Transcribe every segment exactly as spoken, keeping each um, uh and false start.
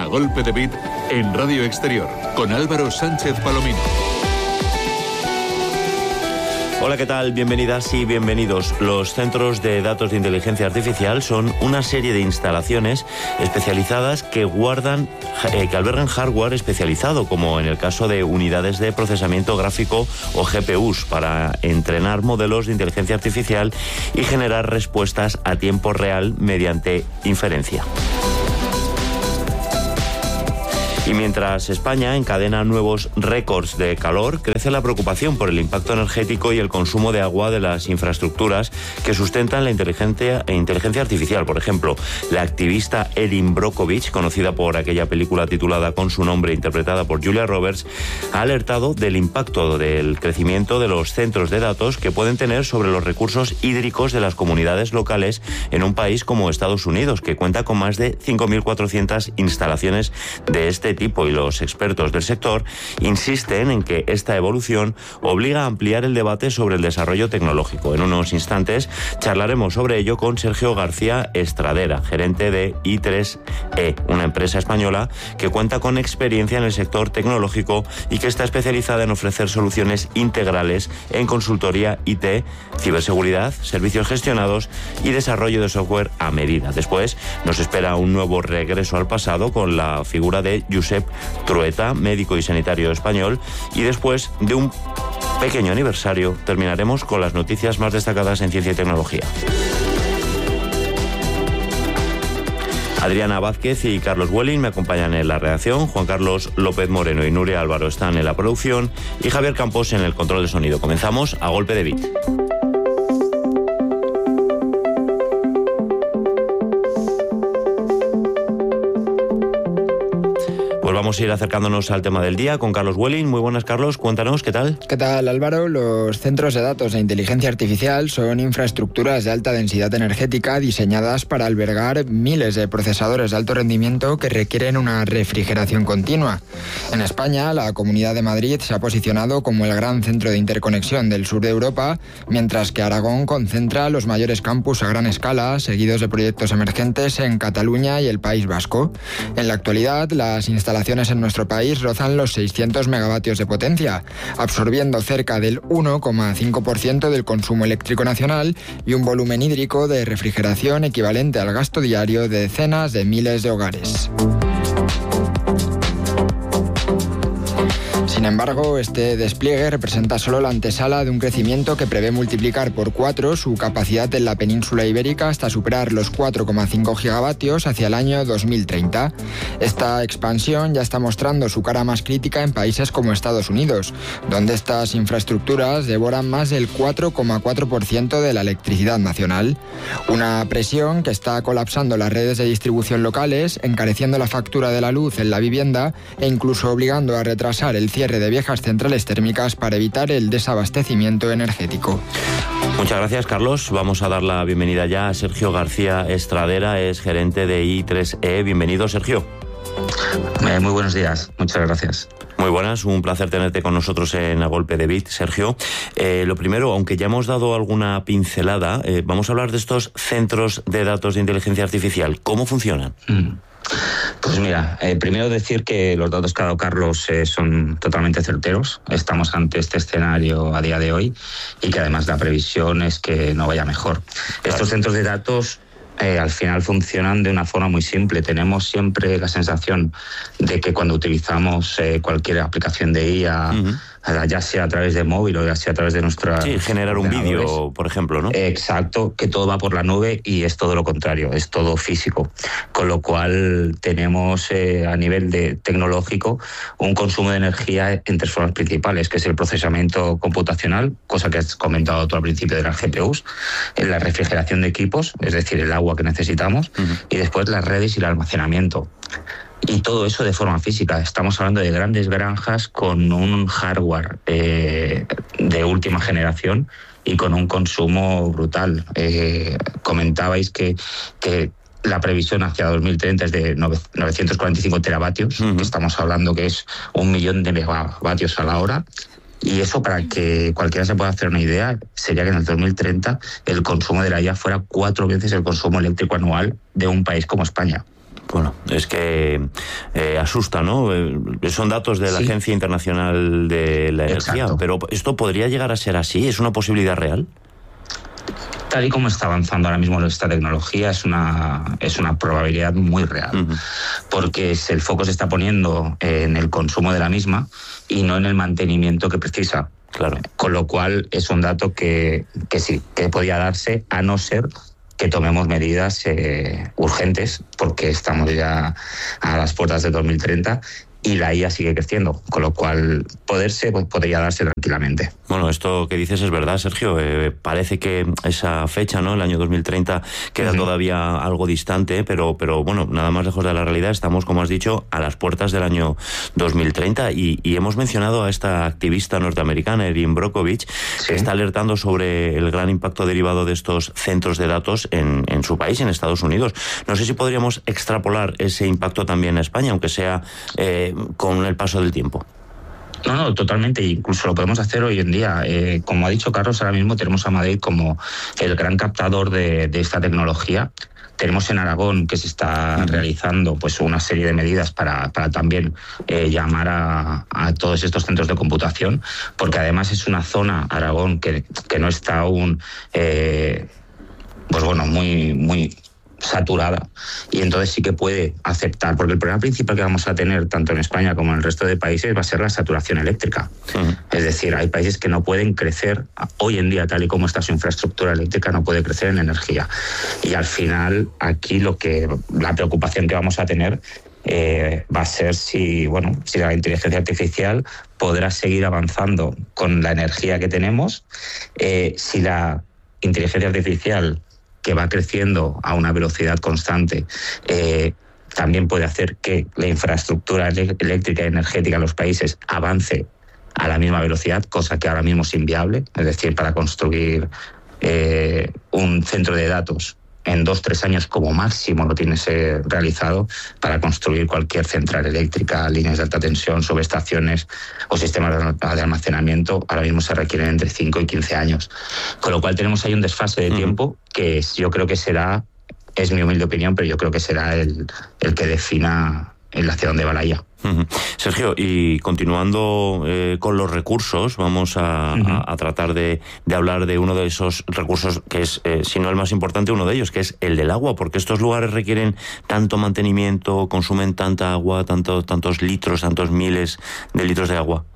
A Golpe de Beat en Radio Exterior con Álvaro Sánchez Palomino. Hola, ¿qué tal? Bienvenidas y bienvenidos. Los centros de datos de inteligencia artificial son una serie de instalaciones especializadas que guardan, eh, que albergan hardware especializado, como en el caso de unidades de procesamiento gráfico o G P Us, para entrenar modelos de inteligencia artificial y generar respuestas a tiempo real mediante inferencia. Y mientras España encadena nuevos récords de calor, crece la preocupación por el impacto energético y el consumo de agua de las infraestructuras que sustentan la inteligencia, inteligencia artificial. Por ejemplo, la activista Erin Brockovich, conocida por aquella película titulada Con su nombre, interpretada por Julia Roberts, ha alertado del impacto del crecimiento de los centros de datos que pueden tener sobre los recursos hídricos de las comunidades locales en un país como Estados Unidos, que cuenta con más de cinco mil cuatrocientas instalaciones de este tipo, y los expertos del sector insisten en que esta evolución obliga a ampliar el debate sobre el desarrollo tecnológico. En unos instantes charlaremos sobre ello con Sergio García Estradera, gerente de i tres e, una empresa española que cuenta con experiencia en el sector tecnológico y que está especializada en ofrecer soluciones integrales en consultoría I T, ciberseguridad, servicios gestionados y desarrollo de software a medida. Después nos espera un nuevo regreso al pasado con la figura de Josep Trueta, médico y sanitario español, y después de un pequeño aniversario terminaremos con las noticias más destacadas en ciencia y tecnología. Adriana Vázquez y Carlos Welling me acompañan en la redacción, Juan Carlos López Moreno y Nuria Álvaro están en la producción y Javier Campos en el control de sonido. Comenzamos a golpe de beat. Vamos a ir acercándonos al tema del día con Carlos Welling. Muy buenas, Carlos. Cuéntanos, ¿qué tal? ¿Qué tal, Álvaro? Los centros de datos de inteligencia artificial son infraestructuras de alta densidad energética diseñadas para albergar miles de procesadores de alto rendimiento que requieren una refrigeración continua. En España, la Comunidad de Madrid se ha posicionado como el gran centro de interconexión del sur de Europa, mientras que Aragón concentra los mayores campus a gran escala, seguidos de proyectos emergentes en Cataluña y el País Vasco. En la actualidad, las instalaciones en nuestro país rozan los seiscientos megavatios de potencia, absorbiendo cerca del uno coma cinco por ciento del consumo eléctrico nacional y un volumen hídrico de refrigeración equivalente al gasto diario de decenas de miles de hogares. Sin embargo, este despliegue representa solo la antesala de un crecimiento que prevé multiplicar por cuatro su capacidad en la península ibérica hasta superar los cuatro coma cinco gigavatios hacia el año dos mil treinta. Esta expansión ya está mostrando su cara más crítica en países como Estados Unidos, donde estas infraestructuras devoran más del cuatro coma cuatro por ciento de la electricidad nacional. Una presión que está colapsando las redes de distribución locales, encareciendo la factura de la luz en la vivienda e incluso obligando a retrasar el cierre de viejas centrales térmicas para evitar el desabastecimiento energético. Muchas gracias, Carlos. Vamos a dar la bienvenida ya a Sergio García Estradera, es gerente de i tres e. Bienvenido, Sergio. Eh, muy buenos días, muchas gracias. Muy buenas, un placer tenerte con nosotros en A Golpe de Beat, Sergio. Eh, lo primero, aunque ya hemos dado alguna pincelada, eh, vamos a hablar de estos centros de datos de inteligencia artificial. ¿Cómo funcionan? Mm. Pues mira, eh, primero decir que los datos que ha dado Carlos eh, son totalmente certeros. Estamos ante este escenario a día de hoy y que además la previsión es que no vaya mejor. Claro. Estos centros de datos eh, al final funcionan de una forma muy simple. Tenemos siempre la sensación de que cuando utilizamos eh, cualquier aplicación de I A, uh-huh. ya sea a través de móvil o ya sea a través de nuestra... Sí, generar un vídeo, por ejemplo, ¿no? Exacto, que todo va por la nube y es todo lo contrario, es todo físico. Con lo cual tenemos eh, a nivel de tecnológico un consumo de energía en tres formas principales, que es el procesamiento computacional, cosa que has comentado tú al principio de las G P Us, en la refrigeración de equipos, es decir, el agua que necesitamos, uh-huh. y después las redes y el almacenamiento. Y todo eso de forma física. Estamos hablando de grandes granjas con un hardware eh, de última generación y con un consumo brutal. Eh, comentabais que, que la previsión hacia dos mil treinta es de novecientos cuarenta y cinco teravatios, uh-huh. que estamos hablando que es un millón de megavatios a la hora. Y eso, para que cualquiera se pueda hacer una idea, sería que en el dos mil treinta el consumo de la I A fuera cuatro veces el consumo eléctrico anual de un país como España. Bueno, es que eh, asusta, ¿no? Eh, son datos de la sí. Agencia Internacional de la Energía, Exacto. Pero ¿esto podría llegar a ser así? ¿Es una posibilidad real? Tal y como está avanzando ahora mismo esta tecnología, es una, es una probabilidad muy real, uh-huh. porque el foco se está poniendo en el consumo de la misma y no en el mantenimiento que precisa. Claro. Con lo cual es un dato que, que sí, que podría darse, a no ser que tomemos medidas eh, urgentes, porque estamos ya a las puertas de dos mil treinta y la I A sigue creciendo, con lo cual poderse pues, podría darse tranquilamente. Bueno, esto que dices es verdad, Sergio. Eh, parece que esa fecha, ¿no? El año dos mil treinta queda uh-huh. todavía algo distante, pero, pero bueno, nada más lejos de la realidad. Estamos, como has dicho, a las puertas del año dos mil treinta y, y hemos mencionado a esta activista norteamericana, Erin Brockovich, ¿sí? que está alertando sobre el gran impacto derivado de estos centros de datos en, en su país, en Estados Unidos. No sé si podríamos extrapolar ese impacto también a España, aunque sea eh, con el paso del tiempo. No, no, totalmente. Incluso lo podemos hacer hoy en día. Eh, como ha dicho Carlos, ahora mismo tenemos a Madrid como el gran captador de, de esta tecnología. Tenemos en Aragón que se está uh-huh. realizando pues una serie de medidas para, para también eh, llamar a, a todos estos centros de computación, porque además es una zona, Aragón, que, que no está aún, eh, pues bueno, muy, muy saturada, y entonces sí que puede aceptar, porque el problema principal que vamos a tener tanto en España como en el resto de países va a ser la saturación eléctrica. Uh-huh. Es decir, hay países que no pueden crecer hoy en día, tal y como está su infraestructura eléctrica, no puede crecer en energía. Y al final aquí lo que la preocupación que vamos a tener eh, va a ser si, bueno, si la inteligencia artificial podrá seguir avanzando con la energía que tenemos, eh, si la inteligencia artificial que va creciendo a una velocidad constante, eh, también puede hacer que la infraestructura eléctrica y energética en los países avance a la misma velocidad, cosa que ahora mismo es inviable. Es decir, para construir eh, un centro de datos en dos, tres años como máximo lo tienes eh, realizado. Para construir cualquier central eléctrica, líneas de alta tensión, subestaciones o sistemas de almacenamiento, ahora mismo se requieren entre cinco y quince años. Con lo cual tenemos ahí un desfase de uh-huh. tiempo que es, yo creo que será, es mi humilde opinión, pero yo creo que será el, el que defina el hacia dónde va la I A. Uh-huh. Sergio, y continuando eh, con los recursos, vamos a, uh-huh. a, a tratar de, de hablar de uno de esos recursos que es, eh, si no el más importante, uno de ellos, que es el del agua, porque estos lugares requieren tanto mantenimiento, consumen tanta agua, tanto, tantos litros, tantos miles de litros de agua.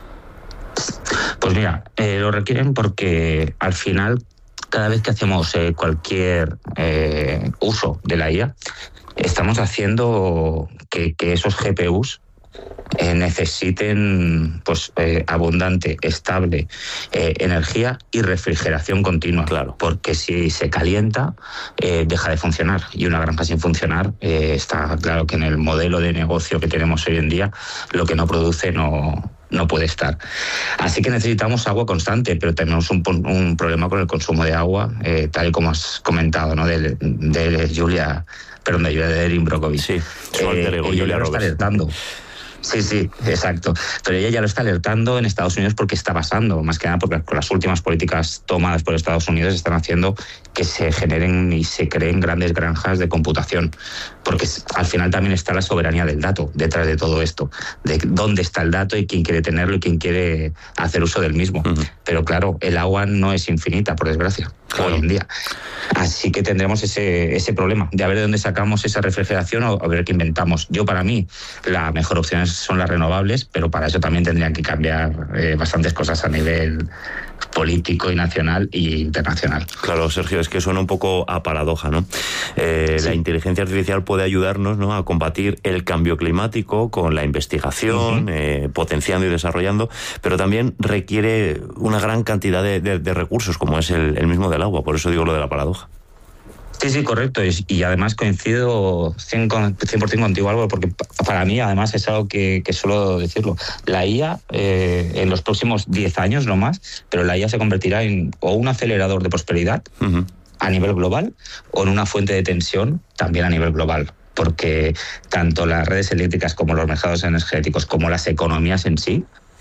Pues mira, eh, lo requieren porque al final, cada vez que hacemos eh, cualquier eh, uso de la I A, estamos haciendo que, que esos G P Us eh, necesiten pues eh, abundante, estable eh, energía y refrigeración continua. Claro. Porque si se calienta, eh, deja de funcionar. Y una granja sin funcionar, eh, está claro que en el modelo de negocio que tenemos hoy en día, lo que no produce no... no puede estar. Así que necesitamos agua constante, pero tenemos un, un problema con el consumo de agua, eh, tal y como has comentado, ¿no? De, de Julia, perdón, de Julia de Erin Brockovich. Sí, su alter ego, eh, Julia lo está alertando. Sí, sí, exacto. Pero ella ya lo está alertando en Estados Unidos porque está pasando, más que nada porque con las últimas políticas tomadas por Estados Unidos están haciendo que se generen y se creen grandes granjas de computación, porque al final también está la soberanía del dato detrás de todo esto, de dónde está el dato y quién quiere tenerlo y quién quiere hacer uso del mismo. Uh-huh. Pero claro, el agua no es infinita, por desgracia, claro. hoy en día. Así que tendremos ese, ese problema de a ver de dónde sacamos esa refrigeración o a ver qué inventamos. Yo, para mí, la mejor opción son las renovables, pero para eso también tendrían que cambiar eh, bastantes cosas a nivel político y nacional e internacional. Claro, Sergio, es que suena un poco a paradoja, ¿no? Eh, sí. La inteligencia artificial puede ayudarnos, ¿no?, a combatir el cambio climático con la investigación, uh-huh. eh, potenciando y desarrollando, pero también requiere una gran cantidad de, de, de recursos, como es el, el mismo del agua. Por eso digo lo de la paradoja. Sí, sí, correcto. Y además coincido cien por ciento contigo, Álvaro, porque para mí además es algo que, que suelo decirlo. La I A eh, en los próximos diez años no más, pero la I A se convertirá en o un acelerador de prosperidad uh-huh. a nivel global o en una fuente de tensión también a nivel global. Porque tanto las redes eléctricas como los mercados energéticos como las economías en sí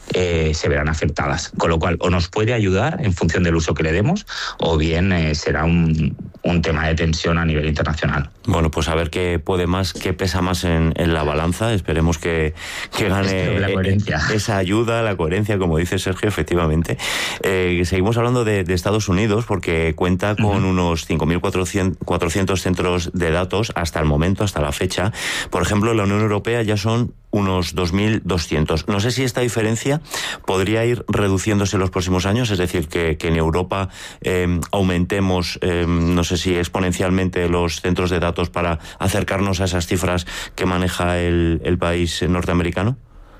eh, se verán afectadas. Con lo cual, o nos puede ayudar en función del uso que le demos, o bien eh, será un, un tema de tensión a nivel internacional. Bueno, pues a ver qué puede más, qué pesa más en, en la balanza. Esperemos que, que gane la coherencia. esa ayuda, la coherencia, como dice Sergio, efectivamente. Eh, seguimos hablando de, de Estados Unidos, porque cuenta con uh-huh. unos cinco mil cuatrocientos centros de datos hasta el momento, hasta la fecha. Por ejemplo, en la Unión Europea ya son unos dos mil doscientos. No sé si esta diferencia podría ir reduciéndose en los próximos años, es decir, que, que en Europa eh, aumentemos, eh, no sé si exponencialmente, los centros de datos para acercarnos a esas cifras que maneja el, el país norteamericano.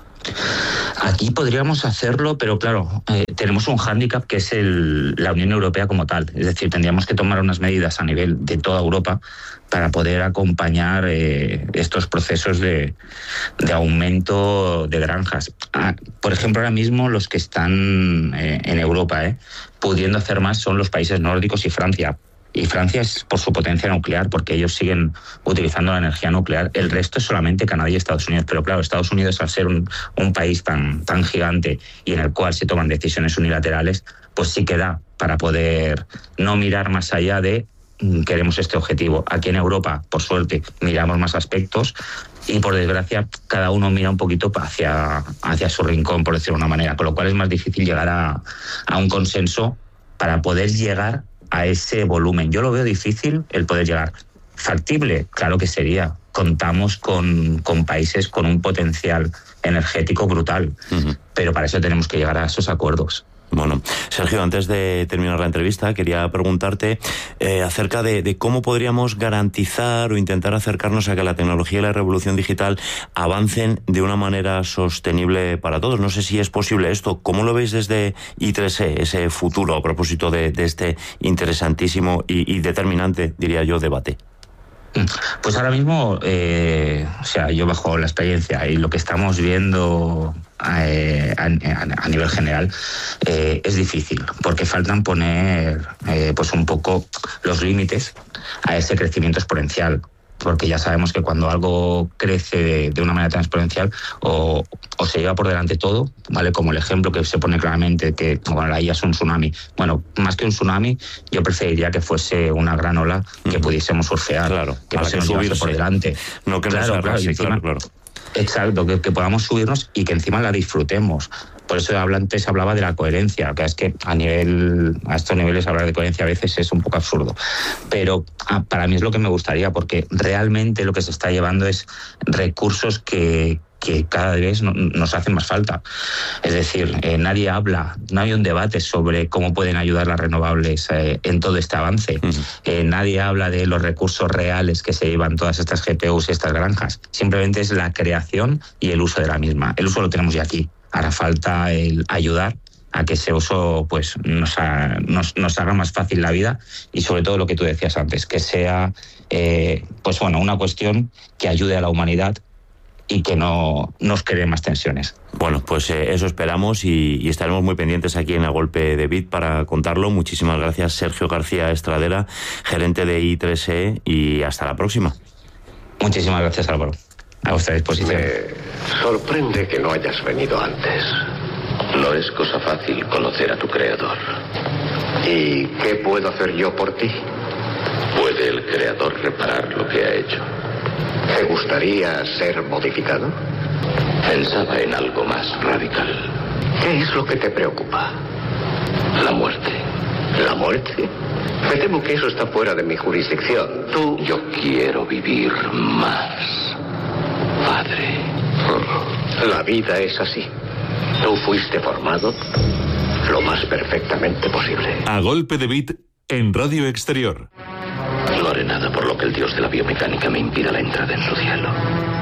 Aquí podríamos hacerlo, pero claro, eh, tenemos un hándicap que es el, la Unión Europea como tal. Es decir, tendríamos que tomar unas medidas a nivel de toda Europa para poder acompañar eh, estos procesos de, de aumento de granjas. Ah, por ejemplo, ahora mismo los que están eh, en Europa eh, pudiendo hacer más son los países nórdicos y Francia. Y Francia es por su potencia nuclear, porque ellos siguen utilizando la energía nuclear. El resto es solamente Canadá y Estados Unidos. Pero claro, Estados Unidos, al ser un, un país tan, tan gigante y en el cual se toman decisiones unilaterales, pues sí que da para poder no mirar más allá de queremos este objetivo. Aquí en Europa, por suerte, miramos más aspectos y, por desgracia, cada uno mira un poquito hacia, hacia su rincón, por decirlo de una manera, con lo cual es más difícil llegar a, a un consenso para poder llegar a ese volumen. Yo lo veo difícil el poder llegar. ¿Factible? Claro que sería. Contamos con, con países con un potencial energético brutal, uh-huh. pero para eso tenemos que llegar a esos acuerdos. Bueno, Sergio, antes de terminar la entrevista, quería preguntarte eh, acerca de, de cómo podríamos garantizar o intentar acercarnos a que la tecnología y la revolución digital avancen de una manera sostenible para todos. No sé si es posible esto. ¿Cómo lo veis desde I tres E, ese futuro a propósito de, de este interesantísimo y, y determinante, diría yo, debate? Pues ahora mismo, eh, o sea, yo bajo la experiencia y lo que estamos viendo eh, a, a, a nivel general eh, es difícil, porque faltan poner eh, pues un poco los límites a ese crecimiento exponencial. Porque ya sabemos que cuando algo crece de, de una manera tan exponencial o, o se lleva por delante todo, ¿vale? Como el ejemplo que se pone claramente, que bueno, la I A es un tsunami. Bueno, más que un tsunami, yo preferiría que fuese una gran ola que uh-huh. pudiésemos surfear, claro, que no se nos llevase por delante. No que claro, no claro, así, encima, claro, claro. Exacto, que, que podamos subirnos y que encima la disfrutemos. Por eso antes hablaba de la coherencia, que es que a nivel a estos niveles hablar de coherencia a veces es un poco absurdo. Pero ah, para mí es lo que me gustaría, porque realmente lo que se está llevando es recursos que, que cada vez no, nos hacen más falta. Es decir, eh, nadie habla, no hay un debate sobre cómo pueden ayudar las renovables eh, en todo este avance. Uh-huh. Eh, nadie habla de los recursos reales que se llevan todas estas G P Us y estas granjas. Simplemente es la creación y el uso de la misma. El uso lo tenemos ya aquí. Hará falta el ayudar a que ese uso pues, nos, ha, nos, nos haga más fácil la vida y sobre todo lo que tú decías antes, que sea eh, pues, bueno, una cuestión que ayude a la humanidad y que no nos cree más tensiones. Bueno, pues eh, eso esperamos y, y estaremos muy pendientes aquí en A Golpe de Bit para contarlo. Muchísimas gracias, Sergio García Estradera, gerente de I tres E, y hasta la próxima. Muchísimas gracias, Álvaro. A vuestra disposición. Me sorprende que no hayas venido antes. No es cosa fácil conocer a tu creador. ¿Y qué puedo hacer yo por ti? ¿Puede el creador reparar lo que ha hecho? ¿Te gustaría ser modificado? Pensaba en algo más radical. ¿Qué es lo que te preocupa? La muerte. ¿La muerte? Me temo que eso está fuera de mi jurisdicción. Tú... Yo quiero vivir más, padre. La vida es así. Tú fuiste formado lo más perfectamente posible. A Golpe de Bit en Radio Exterior. No haré nada por lo que el dios de la biomecánica me impida la entrada en su cielo.